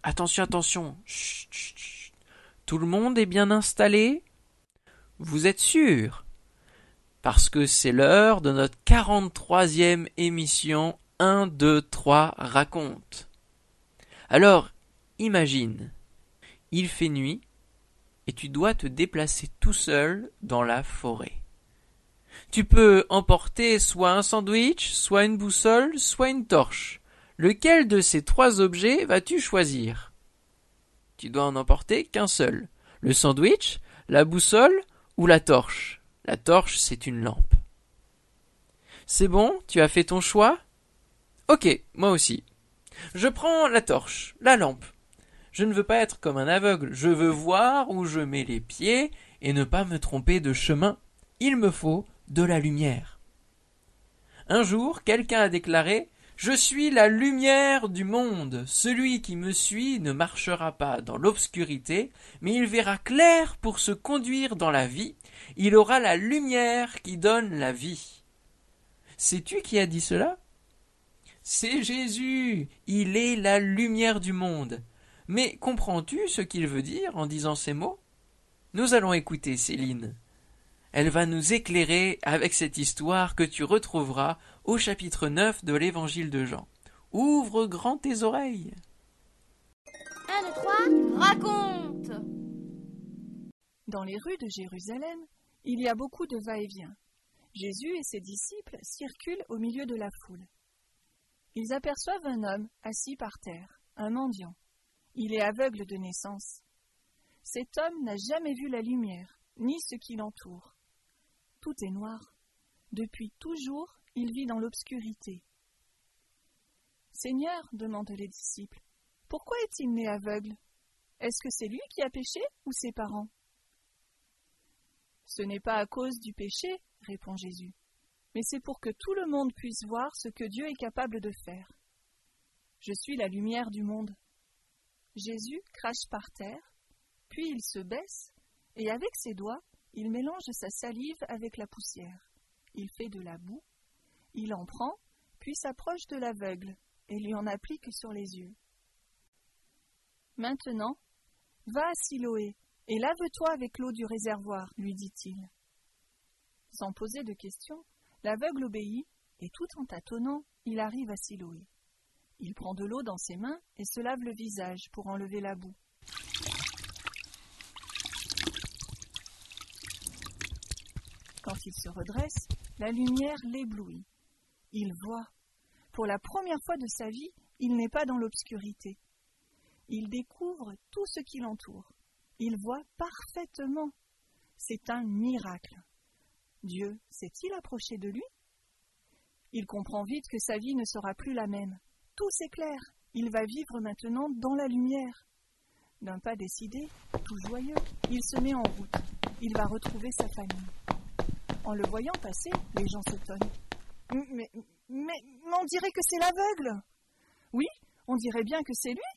Attention, attention. Chut, chut, chut. Tout le monde est bien installé? Vous êtes sûr? Parce que c'est l'heure de notre 43e émission 1, 2, 3 raconte. Alors, imagine, il fait nuit et tu dois te déplacer tout seul dans la forêt. Tu peux emporter soit un sandwich, soit une boussole, soit une torche. Lequel de ces trois objets vas-tu choisir? Tu dois en emporter qu'un seul. Le sandwich, la boussole ou la torche? La torche, c'est une lampe. C'est bon, tu as fait ton choix? Ok, moi aussi. Je prends la torche, la lampe. Je ne veux pas être comme un aveugle, je veux voir où je mets les pieds et ne pas me tromper de chemin. Il me faut de la lumière. Un jour, quelqu'un a déclaré « Je suis la lumière du monde. Celui qui me suit ne marchera pas dans l'obscurité, mais il verra clair pour se conduire dans la vie. Il aura la lumière qui donne la vie. » Sais-tu qui a dit cela? C'est Jésus. Il est la lumière du monde. Mais comprends-tu ce qu'il veut dire en disant ces mots? Nous allons écouter Céline. Elle va nous éclairer avec cette histoire que tu retrouveras au chapitre 9 de l'Évangile de Jean. Ouvre grand tes oreilles. 1, 2, 3, raconte! Dans les rues de Jérusalem, il y a beaucoup de va-et-vient. Jésus et ses disciples circulent au milieu de la foule. Ils aperçoivent un homme assis par terre, un mendiant. Il est aveugle de naissance. Cet homme n'a jamais vu la lumière, ni ce qui l'entoure. Tout est noir. Depuis toujours, il vit dans l'obscurité. « Seigneur, demandent les disciples, pourquoi est-il né aveugle? Est-ce que c'est lui qui a péché ou ses parents? » « Ce n'est pas à cause du péché, répond Jésus, mais c'est pour que tout le monde puisse voir ce que Dieu est capable de faire. Je suis la lumière du monde. » Jésus crache par terre, puis il se baisse, et avec ses doigts, il mélange sa salive avec la poussière. Il fait de la boue, il en prend, puis s'approche de l'aveugle et lui en applique sur les yeux. « Maintenant, va à Siloé et lave-toi avec l'eau du réservoir, lui dit-il. Sans poser de questions, l'aveugle obéit et tout en tâtonnant, il arrive à Siloé. Il prend de l'eau dans ses mains et se lave le visage pour enlever la boue. Quand il se redresse, la lumière l'éblouit. Il voit. Pour la première fois de sa vie, il n'est pas dans l'obscurité. Il découvre tout ce qui l'entoure. Il voit parfaitement. C'est un miracle. Dieu s'est-il approché de lui? Il comprend vite que sa vie ne sera plus la même. Tout s'éclaire. Il va vivre maintenant dans la lumière. D'un pas décidé, tout joyeux, il se met en route. Il va retrouver sa famille. En le voyant passer, les gens s'étonnent. Mais on dirait que c'est l'aveugle. Oui, on dirait bien que c'est lui,